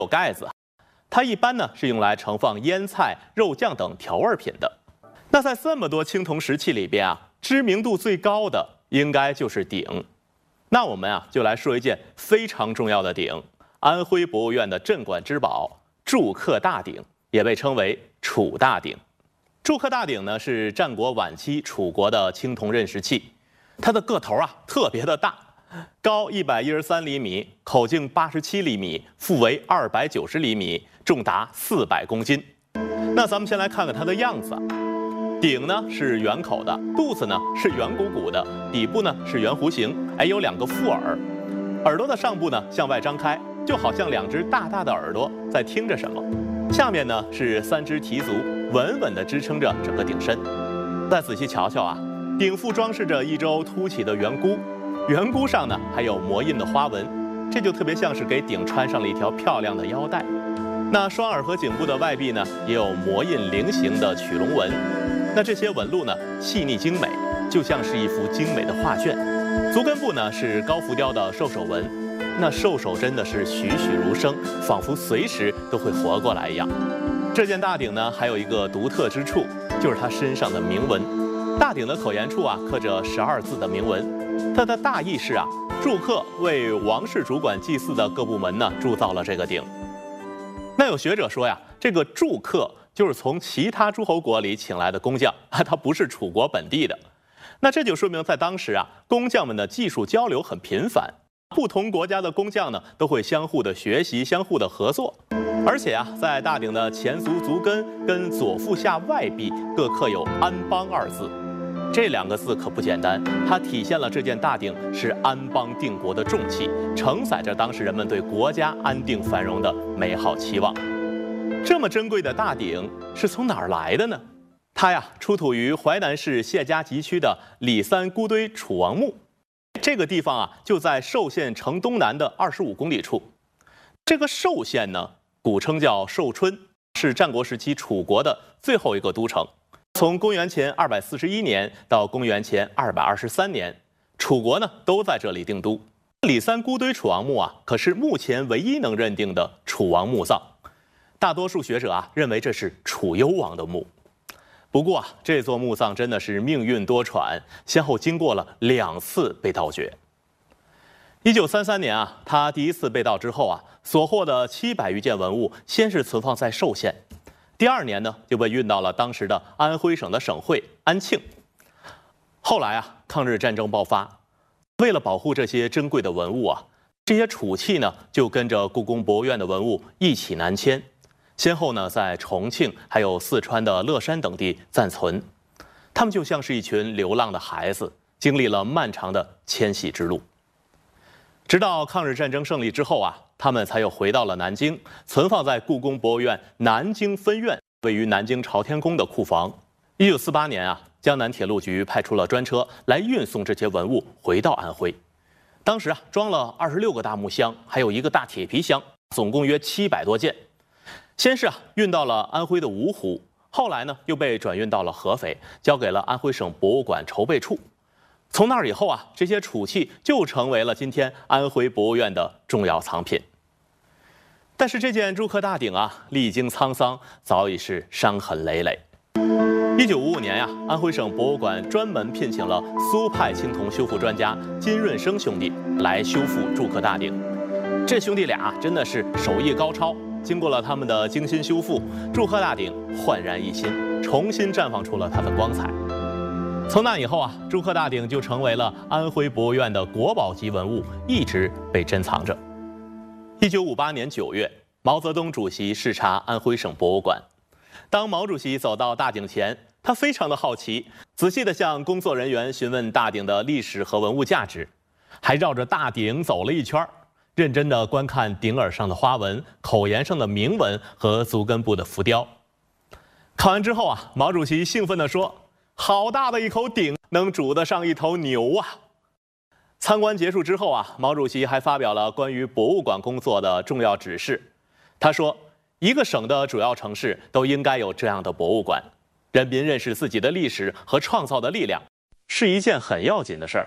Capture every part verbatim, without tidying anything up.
有盖子，它一般呢是用来盛放腌菜、肉酱等调味品的。那在这么多青铜石器里边啊，知名度最高的应该就是鼎。那我们啊就来说一件非常重要的鼎——安徽博物院的镇馆之宝祝克大鼎，也被称为楚大鼎。祝克大鼎呢是战国晚期楚国的青铜刃石器，它的个头啊特别的大，高一百一十三厘米，口径八十七厘米，腹围二百九十厘米，重达四百公斤。那咱们先来看看它的样子。鼎呢是圆口的，肚子呢是圆鼓鼓的，底部呢是圆弧形，还有两个副耳，耳朵的上部呢向外张开，就好像两只大大的耳朵在听着什么。下面呢是三只蹄足，稳稳地支撑着整个鼎身。再仔细瞧瞧啊，鼎腹装饰着一周凸起的圆箍，圆箍上呢还有磨印的花纹，这就特别像是给鼎穿上了一条漂亮的腰带。那双耳和颈部的外壁呢也有磨印菱形的曲龙纹，那这些纹路呢细腻精美，就像是一幅精美的画卷。足跟部呢是高浮雕的兽首纹，那兽首真的是栩栩如生，仿佛随时都会活过来一样。这件大鼎呢还有一个独特之处，就是它身上的铭文。大鼎的口沿处啊刻着十二字的铭文，它的大意是啊，祝克为王室主管祭祀的各部门呢铸造了这个鼎。那有学者说呀，这个祝克就是从其他诸侯国里请来的工匠，它不是楚国本地的。那这就说明在当时啊，工匠们的技术交流很频繁，不同国家的工匠呢都会相互的学习，相互的合作。而且啊，在大鼎的前足足跟跟左腹下外壁各刻有安邦二字，这两个字可不简单，它体现了这件大鼎是安邦定国的重器，承载着当时人们对国家安定繁荣的美好期望。这么珍贵的大鼎是从哪儿来的呢？它呀出土于淮南市谢家集区的里三姑堆楚王墓，这个地方啊就在寿县城东南的二十五公里处。这个寿县呢，古称叫寿春，是战国时期楚国的最后一个都城。从公元前二百四十一年到公元前二百二十三年，楚国呢都在这里定都。里三姑堆楚王墓啊，可是目前唯一能认定的楚王墓葬。大多数学者啊认为这是楚幽王的墓。不过啊，这座墓葬真的是命运多舛，先后经过了两次被盗掘。一九三三年啊，他第一次被盗之后啊，所获的七百余件文物，先是存放在寿县，第二年呢就被运到了当时的安徽省的省会安庆。后来啊，抗日战争爆发，为了保护这些珍贵的文物啊，这些楚器呢就跟着故宫博物院的文物一起南迁。先后呢，在重庆还有四川的乐山等地暂存，他们就像是一群流浪的孩子，经历了漫长的迁徙之路。直到抗日战争胜利之后啊，他们才又回到了南京，存放在故宫博物院南京分院位于南京朝天宫的库房。一九四八年啊，江南铁路局派出了专车来运送这些文物回到安徽。当时啊，装了二十六个大木箱，还有一个大铁皮箱，总共约七百多件。先是啊运到了安徽的芜湖，后来呢又被转运到了合肥，交给了安徽省博物馆筹备处。从那儿以后啊，这些楚器就成为了今天安徽博物院的重要藏品。但是这件祝克大鼎啊，历经沧桑，早已是伤痕累累。一九五五年呀、啊，安徽省博物馆专门聘请了苏派青铜修复专家金润生兄弟来修复祝克大鼎。这兄弟俩真的是手艺高超。经过了他们的精心修复，祝克大鼎焕然一新，重新绽放出了它的光彩。从那以后啊，祝克大鼎就成为了安徽博物院的国宝级文物，一直被珍藏着。一九五八年九月，毛泽东主席视察安徽省博物馆。当毛主席走到大鼎前，他非常的好奇，仔细地向工作人员询问大鼎的历史和文物价值，还绕着大鼎走了一圈，认真地观看鼎耳上的花纹、口沿上的铭文和足跟部的浮雕。看完之后啊，毛主席兴奋地说：“好大的一口鼎，能煮得上一头牛啊！”参观结束之后啊，毛主席还发表了关于博物馆工作的重要指示。他说：“一个省的主要城市都应该有这样的博物馆，人民认识自己的历史和创造的力量，是一件很要紧的事儿。”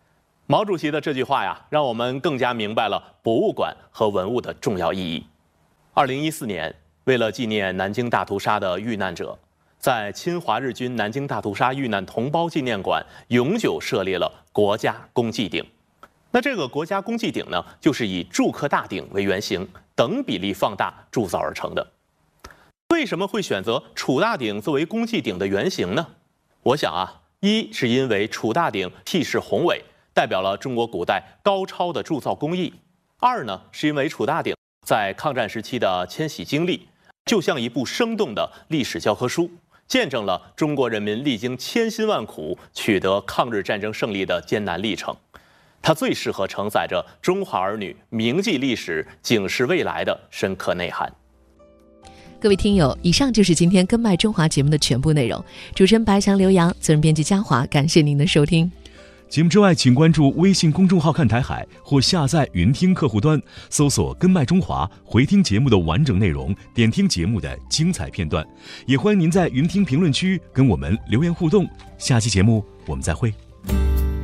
毛主席的这句话呀，让我们更加明白了博物馆和文物的重要意义。 二零一四年，为了纪念南京大屠杀的遇难者，在侵华日军南京大屠杀遇难同胞纪念馆永久设立了国家公祭鼎。那这个国家公祭鼎呢，就是以祝克大鼎为原型，等比例放大铸造而成的。为什么会选择楚大鼎作为公祭鼎的原型呢？我想啊，一是因为楚大鼎气势宏伟，代表了中国古代高超的铸造工艺；二呢，是因为楚大鼎在抗战时期的迁徙经历，就像一部生动的历史教科书，见证了中国人民历经千辛万苦取得抗日战争胜利的艰难历程。它最适合承载着中华儿女铭记历史、警示未来的深刻内涵。 各位听友，以上就是今天《根脉中华》节目的全部内容。主持人白翔、刘洋，责任编辑嘉华，感谢您的收听。 节目之外，请关注微信公众号“看台海”或下载云听客户端，搜索“根脉中华”，回听节目的完整内容，点听节目的精彩片段。也欢迎您在云听评论区跟我们留言互动。下期节目我们再会。